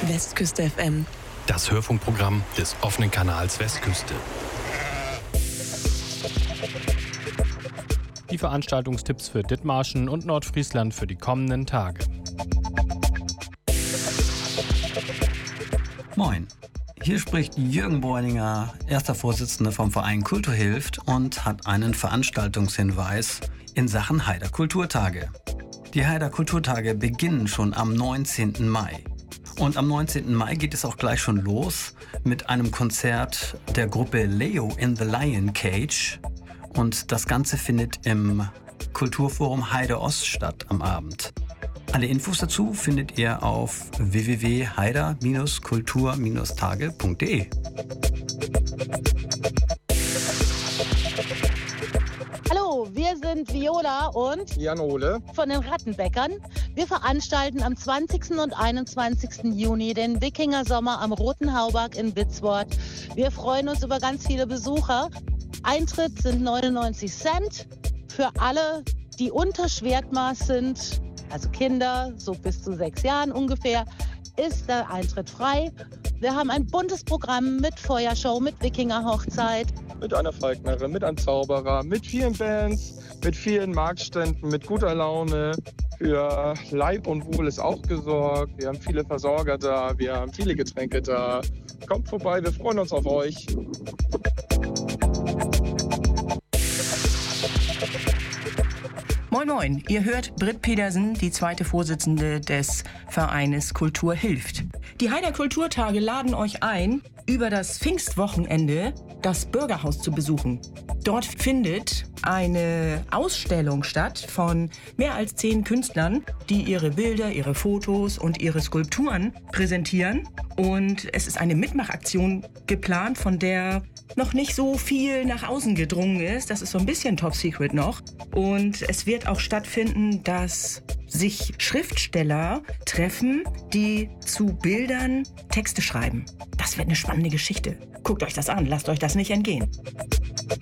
Westküste FM. Das Hörfunkprogramm des offenen Kanals Westküste. Die Veranstaltungstipps für Dithmarschen und Nordfriesland für die kommenden Tage. Moin, hier spricht Jürgen Bräuninger, erster Vorsitzender vom Verein Kultur hilft und hat einen Veranstaltungshinweis in Sachen Haider Kulturtage. Die Haider Kulturtage beginnen schon am 19. Mai. Und am 19. Mai geht es auch gleich schon los mit einem Konzert der Gruppe Leo in the Lion Cage. Und das Ganze findet im Kulturforum Heide Ost statt am Abend. Alle Infos dazu findet ihr auf www.haider-kultur-tage.de. Hallo, wir sind Viola und Jan-Ole von den Rattenbäckern. Wir veranstalten am 20. und 21. Juni den Wikinger-Sommer am Roten Hauberg in Witzwort. Wir freuen uns über ganz viele Besucher. Eintritt sind 99 Cent für alle, die unter Schwertmaß sind, also Kinder, so bis zu 6 Jahren ungefähr, ist der Eintritt frei. Wir haben ein buntes Programm mit Feuershow, mit Wikinger-Hochzeit. Mit einer Falknerin, mit einem Zauberer, mit vielen Bands, mit vielen Marktständen, mit guter Laune. Für Leib und Wohl ist auch gesorgt. Wir haben viele Versorger da, wir haben viele Getränke da. Kommt vorbei, wir freuen uns auf euch. Moin Moin, ihr hört Britt Pedersen, die zweite Vorsitzende des Vereines Kultur hilft. Die Haider Kulturtage laden euch ein, über das Pfingstwochenende das Bürgerhaus zu besuchen. Dort findet eine Ausstellung statt von mehr als 10 Künstlern, die ihre Bilder, ihre Fotos und ihre Skulpturen präsentieren. Und es ist eine Mitmachaktion geplant, von der noch nicht so viel nach außen gedrungen ist. Das ist so ein bisschen top secret noch. Und es wird auch stattfinden, dass sich Schriftsteller treffen, die zu Bildern Texte schreiben. Das wird eine spannende Geschichte. Guckt euch das an, lasst euch das nicht entgehen.